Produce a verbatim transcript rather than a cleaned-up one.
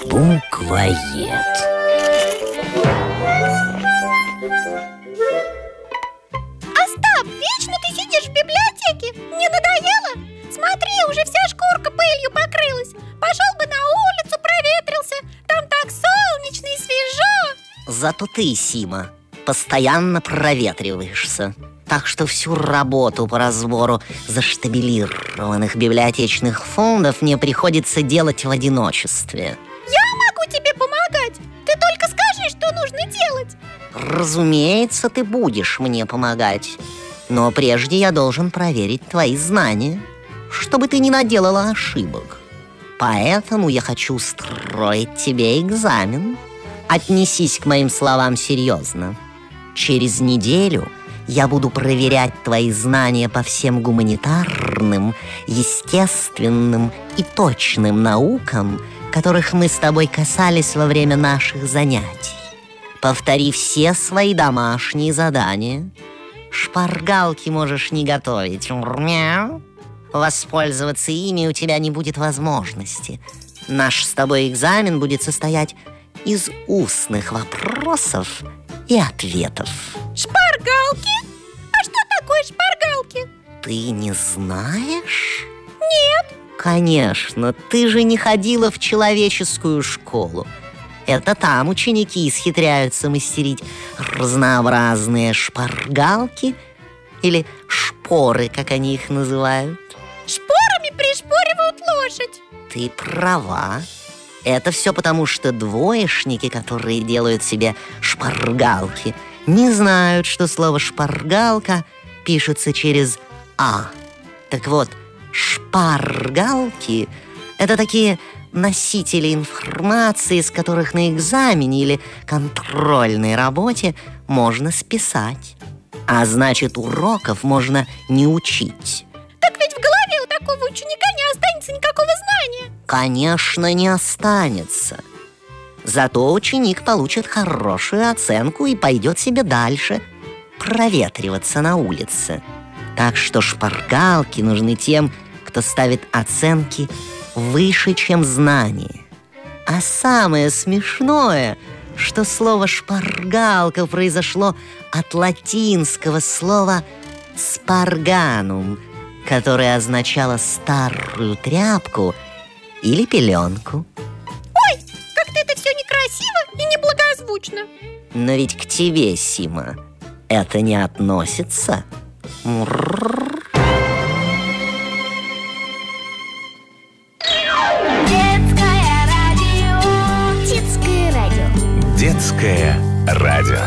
Буквоед. Остап, вечно ты сидишь в библиотеке. Не надоело? Смотри, уже вся шкурка пылью покрылась. Пошел бы на улицу, проветрился. Там так солнечно и свежо. Зато ты, Сима, постоянно проветриваешься. Так что всю работу по разбору заштабелированных библиотечных фондов мне приходится делать в одиночестве. Я могу тебе помогать. Ты только скажи, что нужно делать. Разумеется, ты будешь мне помогать. Но прежде я должен проверить твои знания, чтобы ты не наделала ошибок. Поэтому я хочу устроить тебе экзамен. Отнесись к моим словам серьезно. Через неделю я буду проверять твои знания по всем гуманитарным, естественным и точным наукам, которых мы с тобой касались во время наших занятий. Повтори все свои домашние задания. Шпаргалки можешь не готовить. Воспользоваться ими у тебя не будет возможности. Наш с тобой экзамен будет состоять из устных вопросов и ответов. Шпаргалки? А что такое шпаргалки? Ты не знаешь? Нет. Конечно, ты же не ходила в человеческую школу. Это там ученики исхитряются мастерить разнообразные шпаргалки или шпоры, как они их называют. Шпорами пришпоривают лошадь. Ты права. Это все потому, что двоечники, которые делают себе шпаргалки, не знают, что слово «шпаргалка» пишется через «а». Так вот, шпаргалки — это такие носители информации, с которых на экзамене или контрольной работе можно списать. А значит, уроков можно не учить. Так ведь в голове у такого ученика не останется никакого знания. Конечно, не останется. Зато ученик получит хорошую оценку и пойдет себе дальше проветриваться на улице. Так что шпаргалки нужны тем, кто ставит оценки выше, чем знания. А самое смешное, что слово «шпаргалка» произошло от латинского слова «спарганум», которое означало старую тряпку или пеленку. Ой, как-то это все некрасиво и неблагозвучно. Но ведь к тебе, Сима, это не относится. Детское радио. Детское радио.